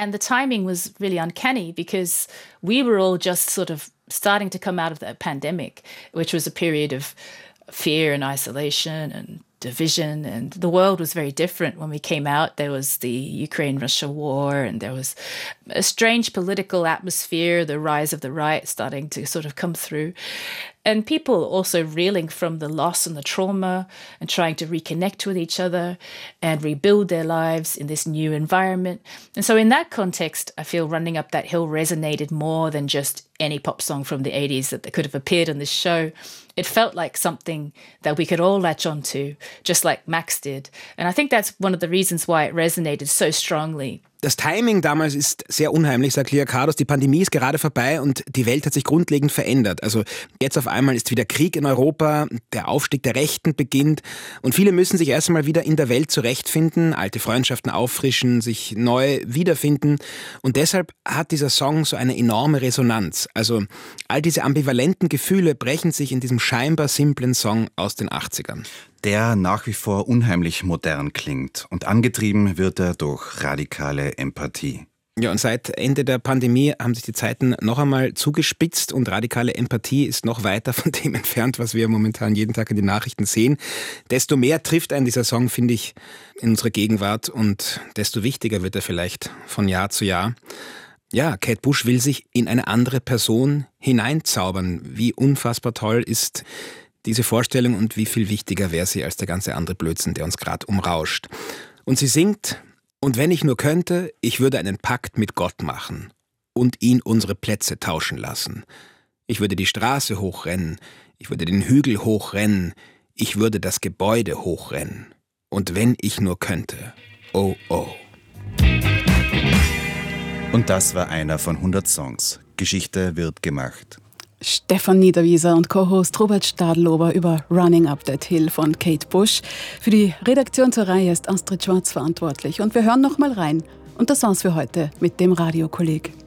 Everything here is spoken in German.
And the timing was really uncanny because we were all just sort of starting to come out of the pandemic, which was a period of fear and isolation and division, and the world was very different when we came out. There was the Ukraine-Russia war, and there was a strange political atmosphere, the rise of the right starting to sort of come through, and people also reeling from the loss and the trauma and trying to reconnect with each other and rebuild their lives in this new environment. And so in that context, I feel Running Up That Hill resonated more than just any pop song from the 80s that could have appeared on this show. It felt like something that we could all latch onto, just like Max did. And I think that's one of the reasons why it resonated so strongly. Das Timing damals ist sehr unheimlich, sagt Lia Cardos. Die Pandemie ist gerade vorbei und die Welt hat sich grundlegend verändert. Also jetzt auf einmal ist wieder Krieg in Europa, der Aufstieg der Rechten beginnt und viele müssen sich erst einmal wieder in der Welt zurechtfinden, alte Freundschaften auffrischen, sich neu wiederfinden. Und deshalb hat dieser Song so eine enorme Resonanz. Also all diese ambivalenten Gefühle brechen sich in diesem scheinbar simplen Song aus den 80ern. Der nach wie vor unheimlich modern klingt und angetrieben wird er durch radikale Empathie. Ja, und seit Ende der Pandemie haben sich die Zeiten noch einmal zugespitzt und radikale Empathie ist noch weiter von dem entfernt, was wir momentan jeden Tag in den Nachrichten sehen. Desto mehr trifft einen dieser Song, finde ich, in unsere Gegenwart und desto wichtiger wird er vielleicht von Jahr zu Jahr. Ja, Kate Bush will sich in eine andere Person hineinzaubern. Wie unfassbar toll ist diese Vorstellung und wie viel wichtiger wäre sie als der ganze andere Blödsinn, der uns gerade umrauscht. Und sie singt: Und wenn ich nur könnte, ich würde einen Pakt mit Gott machen und ihn unsere Plätze tauschen lassen. Ich würde die Straße hochrennen, ich würde den Hügel hochrennen, ich würde das Gebäude hochrennen. Und wenn ich nur könnte, oh oh. Und das war einer von 100 Songs. Geschichte wird gemacht. Stefan Niederwieser und Co-Host Robert Stadlober über Running Up That Hill von Kate Bush. Für die Redaktion zur Reihe ist Astrid Schwarz verantwortlich. Und wir hören noch mal rein. Und das war's für heute mit dem Radiokolleg.